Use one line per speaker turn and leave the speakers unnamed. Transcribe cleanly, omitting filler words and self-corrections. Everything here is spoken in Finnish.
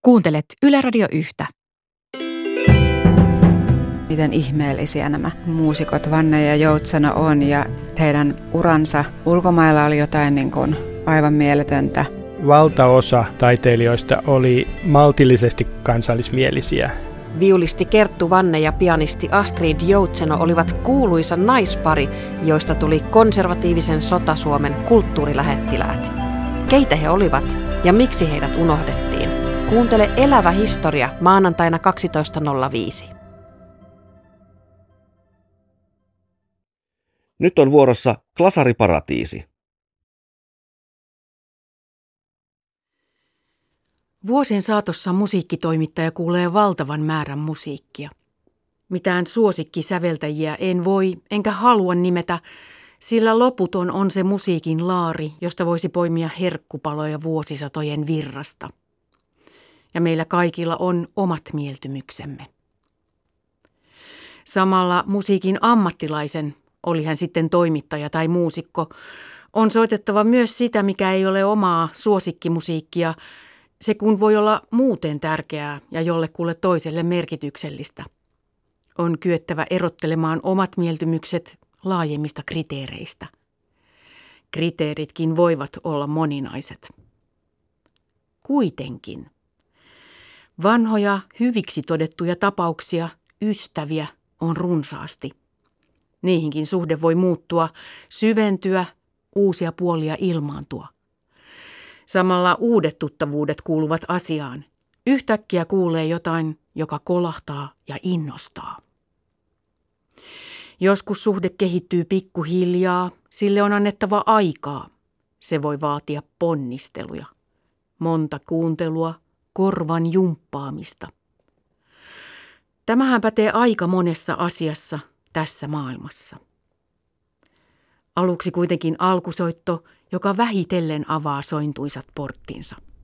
Kuuntelet Yle Radio 1.
Miten ihmeellisiä nämä muusikot Vanne ja Joutseno on, ja heidän uransa ulkomailla oli jotain niin kuin aivan mieletöntä.
Valtaosa taiteilijoista oli maltillisesti kansallismielisiä.
Viulisti Kerttu Vanne ja pianisti Astrid Joutseno olivat kuuluisa naispari, joista tuli konservatiivisen Sota-Suomen kulttuurilähettiläät. Keitä he olivat ja miksi heidät unohdettiin? Kuuntele Elävä historia maanantaina 12.05.
Nyt on vuorossa Klasariparatiisi.
Vuosien saatossa musiikkitoimittaja kuulee valtavan määrän musiikkia. Mitään suosikkisäveltäjiä en voi enkä halua nimetä, sillä loputon on se musiikin laari, josta voisi poimia herkkupaloja vuosisatojen virrasta. Ja meillä kaikilla on omat mieltymyksemme. Samalla musiikin ammattilaisen, oli hän sitten toimittaja tai muusikko, on soitettava myös sitä, mikä ei ole omaa suosikkimusiikkia, se kun voi olla muuten tärkeää ja jollekulle toiselle merkityksellistä. On kyettävä erottelemaan omat mieltymykset laajemmista kriteereistä. Kriteeritkin voivat olla moninaiset. Kuitenkin. Vanhoja, hyviksi todettuja tapauksia, ystäviä on runsaasti. Niihinkin suhde voi muuttua, syventyä, uusia puolia ilmaantua. Samalla uudet tuttavuudet kuuluvat asiaan. Yhtäkkiä kuulee jotain, joka kolahtaa ja innostaa. Joskus suhde kehittyy pikkuhiljaa, sille on annettava aikaa. Se voi vaatia ponnisteluja, monta kuuntelua, korvan jumppaamista. Tämähän pätee aika monessa asiassa tässä maailmassa. Aluksi kuitenkin alkusoitto, joka vähitellen avaa sointuisat porttinsa.